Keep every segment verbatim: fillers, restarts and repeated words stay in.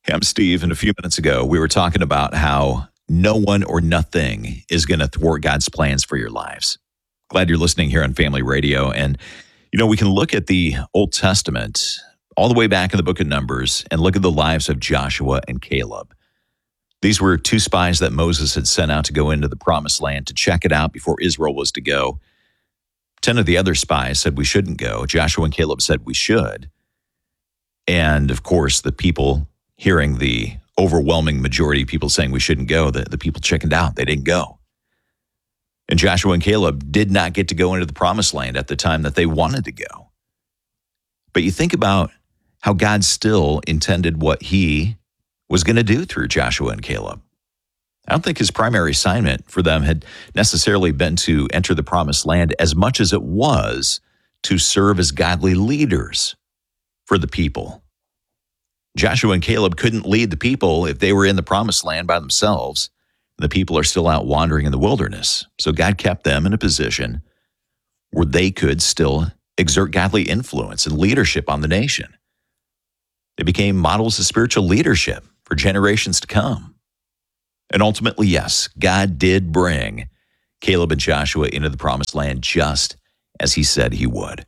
I'm Steve, and a few minutes ago, we were talking about how no one or nothing is going to thwart God's plans for your lives. Glad you're listening here on Family Radio. And, you know, we can look at the Old Testament all the way back in the book of Numbers and look at the lives of Joshua and Caleb. These were two spies that Moses had sent out to go into the promised land to check it out before Israel was to go. Ten of the other spies said we shouldn't go. Joshua and Caleb said we should. And, of course, the people hearing the overwhelming majority of people saying we shouldn't go, the, the people chickened out. They didn't go. And Joshua and Caleb did not get to go into the promised land at the time that they wanted to go. But you think about how God still intended what he was going to do through Joshua and Caleb. I don't think his primary assignment for them had necessarily been to enter the promised land as much as it was to serve as godly leaders for the people. Joshua and Caleb couldn't lead the people if they were in the promised land by themselves. The people are still out wandering in the wilderness. So God kept them in a position where they could still exert godly influence and leadership on the nation. They became models of spiritual leadership for generations to come. And ultimately, yes, God did bring Caleb and Joshua into the promised land just as he said he would.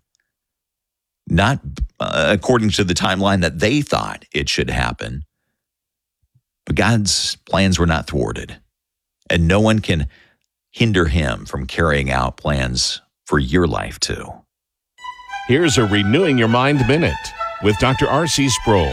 Not uh, according to the timeline that they thought it should happen, but God's plans were not thwarted, and no one can hinder him from carrying out plans for your life too. Here's a Renewing Your Mind Minute with Doctor R C Sproul.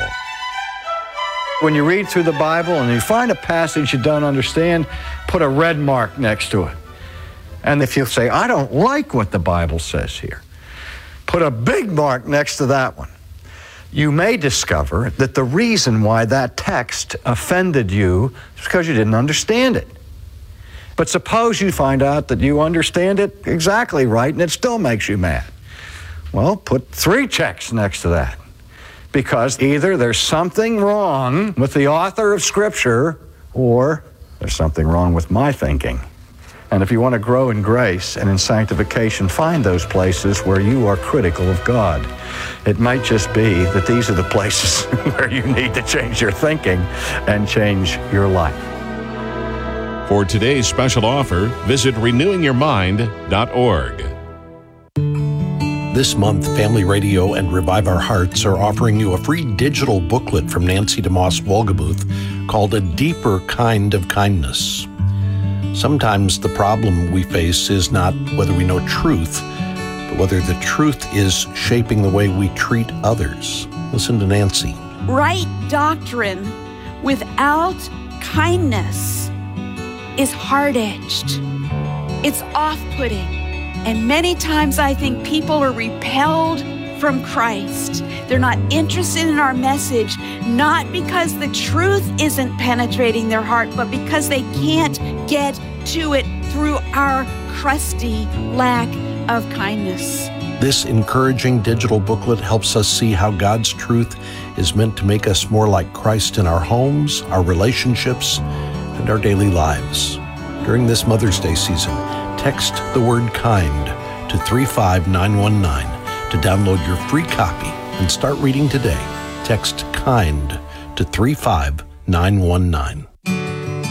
When you read through the Bible and you find a passage you don't understand, put a red mark next to it. And if you say, I don't like what the Bible says here, put a big mark next to that one. You may discover that the reason why that text offended you is because you didn't understand it. But suppose you find out that you understand it exactly right and it still makes you mad. Well, put three checks next to that. Because either there's something wrong with the author of Scripture or there's something wrong with my thinking. And if you want to grow in grace and in sanctification, find those places where you are critical of God. It might just be that these are the places where you need to change your thinking and change your life. For today's special offer, visit renewing your mind dot org. This month, Family Radio and Revive Our Hearts are offering you a free digital booklet from Nancy DeMoss Wolgemuth called A Deeper Kind of Kindness. Sometimes the problem we face is not whether we know truth, but whether the truth is shaping the way we treat others. Listen to Nancy. Right doctrine without kindness is hard-edged. It's off-putting. And many times I think people are repelled from Christ. They're not interested in our message, not because the truth isn't penetrating their heart, but because they can't get to it through our crusty lack of kindness. This encouraging digital booklet helps us see how God's truth is meant to make us more like Christ in our homes, our relationships, and our daily lives. During this Mother's Day season, text the word kind to three five nine one nine to download your free copy and start reading today. Text kind to three five nine one nine.